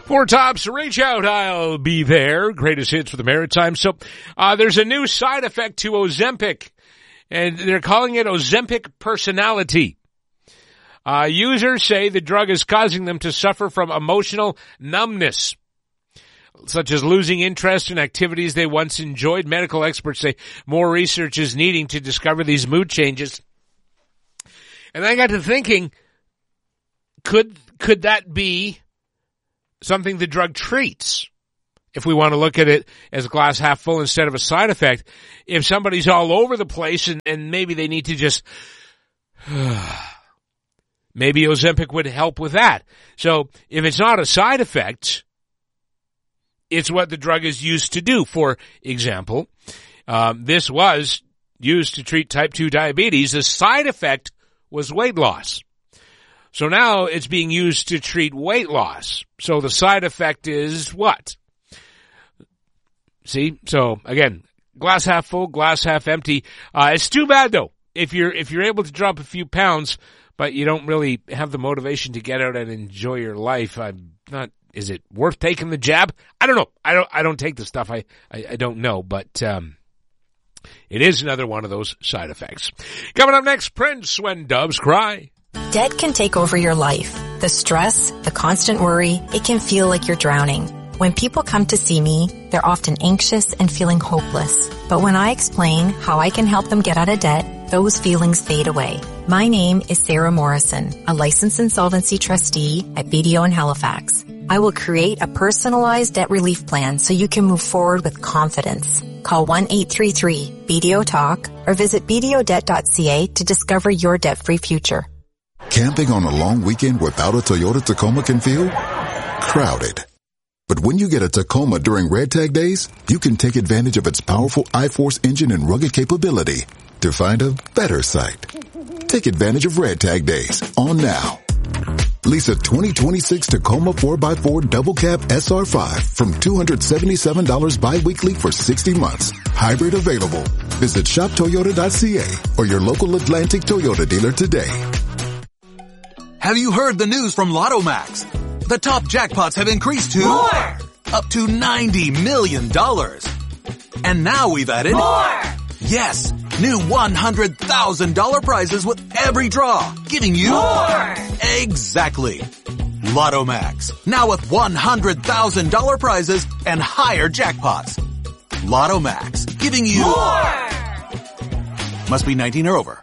Four Tops, reach out, I'll be there. Greatest hits for the Maritimes. So, there's a new side effect to Ozempic, and they're calling it Ozempic personality. Users say the drug is causing them to suffer from emotional numbness, such as losing interest in activities they once enjoyed. Medical experts say more research is needing to discover these mood changes. And I got to thinking, could that be something the drug treats? If we want to look at it as glass half full instead of a side effect, if somebody's all over the place and maybe they need to just, maybe Ozempic would help with that. So if it's not a side effect, it's what the drug is used to do. For example, this was used to treat type 2 diabetes. The side effect was weight loss. So now it's being used to treat weight loss. So the side effect is what? See? So again, glass half full, glass half empty. It's too bad though. If you're able to drop a few pounds, but you don't really have the motivation to get out and enjoy your life, is it worth taking the jab? I don't know. I don't take the stuff. I don't know, but, it is another one of those side effects. Coming up next, Prince, When Doves Cry. Debt can take over your life. The stress, the constant worry, it can feel like you're drowning. When people come to see me, they're often anxious and feeling hopeless. But when I explain how I can help them get out of debt, those feelings fade away. My name is Sarah Morrison, a licensed insolvency trustee at BDO in Halifax. I will create a personalized debt relief plan so you can move forward with confidence. Call 1-833-BDO-TALK or visit bdodebt.ca to discover your debt-free future. Camping on a long weekend without a Toyota Tacoma can feel crowded. But when you get a Tacoma during Red Tag Days, you can take advantage of its powerful I-Force engine and rugged capability to find a better site. Take advantage of Red Tag Days on now. Lease a 2026 Tacoma 4x4 double cab SR5 from $277 bi-weekly for 60 months. Hybrid available. Visit shoptoyota.ca or your local Atlantic Toyota dealer today. Have you heard the news from Lotto Max? The top jackpots have increased to more! Up to $90 million. And now we've added more! Yes, new $100,000 prizes with every draw, giving you more! Exactly. Lotto Max, now with $100,000 prizes and higher jackpots. Lotto Max, giving you more! Must be 19 or over.